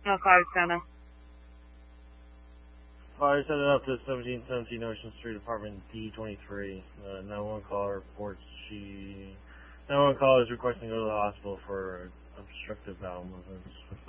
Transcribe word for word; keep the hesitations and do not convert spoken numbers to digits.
Narcotics Center. Fire set it up to seventeen seventeen Ocean Street, apartment D twenty-three. Uh, nine one one caller reports she... nine one one caller is requesting to go to the hospital for obstructive bowel movements.